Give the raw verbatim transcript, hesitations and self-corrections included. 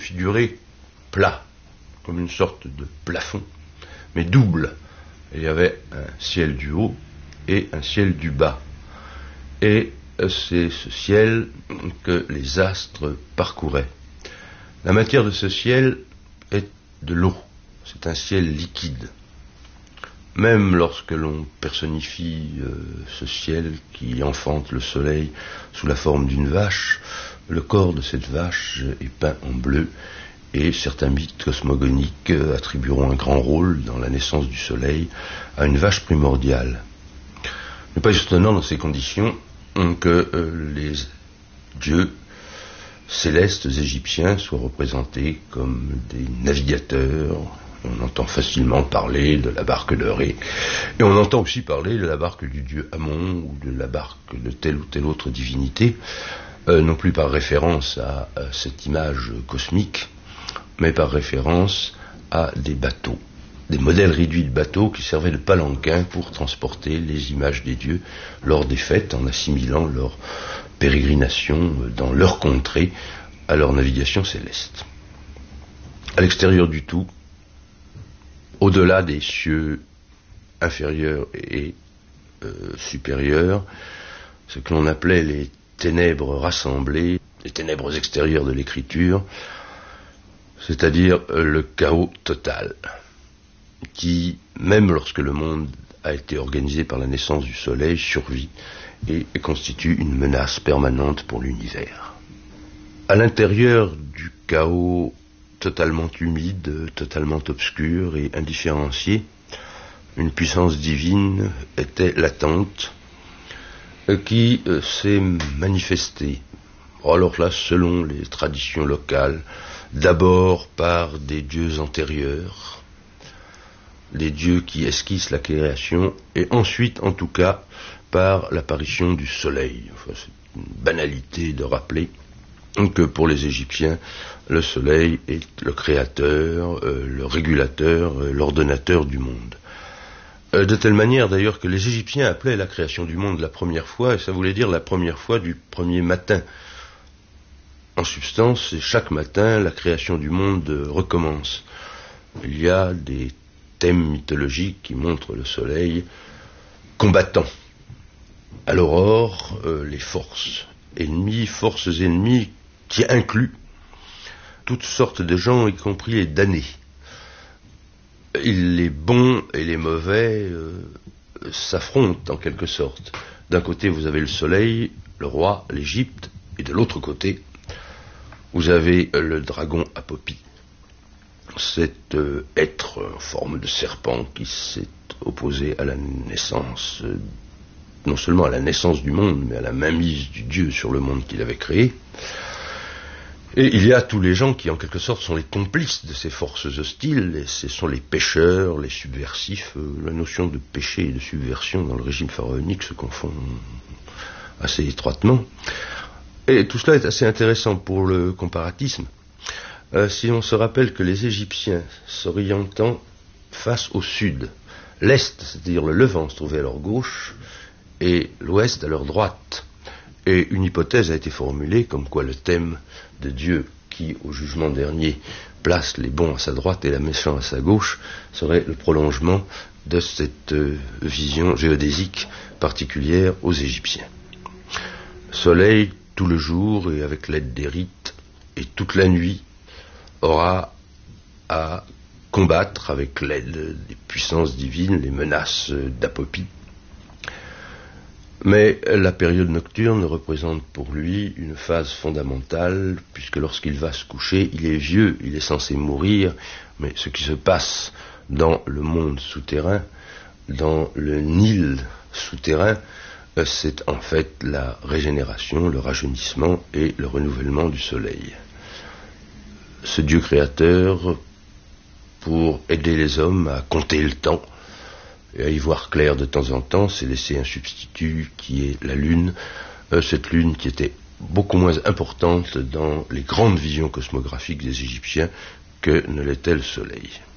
figuré plat, comme une sorte de plafond, mais double. Il y avait un ciel du haut et un ciel du bas. Et c'est ce ciel que les astres parcouraient. La matière de ce ciel est de l'eau. C'est un ciel liquide. Même lorsque l'on personnifie euh, ce ciel qui enfante le soleil sous la forme d'une vache, le corps de cette vache est peint en bleu, et certains mythes cosmogoniques attribueront un grand rôle dans la naissance du soleil à une vache primordiale. Il n'est pas étonnant dans ces conditions que euh, les dieux célestes égyptiens soient représentés comme des navigateurs. On entend facilement parler de la barque de Ré, et on entend aussi parler de la barque du dieu Amon ou de la barque de telle ou telle autre divinité, euh, non plus par référence à, à cette image cosmique, mais par référence à des bateaux, des modèles réduits de bateaux qui servaient de palanquin pour transporter les images des dieux lors des fêtes, en assimilant leur pérégrination dans leur contrée à leur navigation céleste. À l'extérieur du tout, au-delà des cieux inférieurs et euh, supérieurs, ce que l'on appelait les ténèbres rassemblées, les ténèbres extérieures de l'écriture, c'est-à-dire euh, le chaos total, qui, même lorsque le monde a été organisé par la naissance du soleil, survit et constitue une menace permanente pour l'univers. À l'intérieur du chaos totalement humide, totalement obscur et indifférencié, une puissance divine était latente, qui euh, s'est manifestée, alors là, selon les traditions locales, d'abord par des dieux antérieurs, les dieux qui esquissent la création, et ensuite, en tout cas, par l'apparition du soleil. Enfin, c'est une banalité de rappeler que pour les Égyptiens, le soleil est le créateur, euh, le régulateur, euh, l'ordonnateur du monde. Euh, de telle manière d'ailleurs que les Égyptiens appelaient la création du monde la première fois, et ça voulait dire la première fois du premier matin. En substance, c'est chaque matin, la création du monde recommence. Il y a des thèmes mythologiques qui montrent le soleil combattant. À l'aurore, euh, les forces ennemies, forces ennemies qui incluent toutes sortes de gens, y compris les damnés. Les bons et les mauvais euh, s'affrontent en quelque sorte. D'un côté, vous avez le soleil, le roi, l'Égypte, et de l'autre côté, vous avez le dragon Apopi, cet euh, être en forme de serpent qui s'est opposé à la naissance, euh, non seulement à la naissance du monde, mais à la mainmise du Dieu sur le monde qu'il avait créé. Et il y a tous les gens qui, en quelque sorte, sont les complices de ces forces hostiles, et ce sont les pécheurs, les subversifs. La notion de péché et de subversion dans le régime pharaonique se confond assez étroitement. Et tout cela est assez intéressant pour le comparatisme. Euh, si on se rappelle que les Égyptiens, s'orientant face au sud, l'est, c'est-à-dire le levant, se trouvait à leur gauche, et l'ouest à leur droite. Et une hypothèse a été formulée comme quoi le thème de Dieu qui, au jugement dernier, place les bons à sa droite et les méchants à sa gauche, serait le prolongement de cette euh, vision géodésique particulière aux Égyptiens. Soleil, tout le jour et avec l'aide des rites, et toute la nuit, aura à combattre avec l'aide des puissances divines les menaces d'Apopi. Mais la période nocturne représente pour lui une phase fondamentale, puisque lorsqu'il va se coucher, il est vieux, il est censé mourir, mais ce qui se passe dans le monde souterrain, dans le Nil souterrain, c'est en fait la régénération, le rajeunissement et le renouvellement du soleil. Ce Dieu créateur, pour aider les hommes à compter le temps, et à y voir clair de temps en temps, s'est laissé un substitut qui est la Lune, euh, cette Lune qui était beaucoup moins importante dans les grandes visions cosmographiques des Égyptiens que ne l'était le Soleil.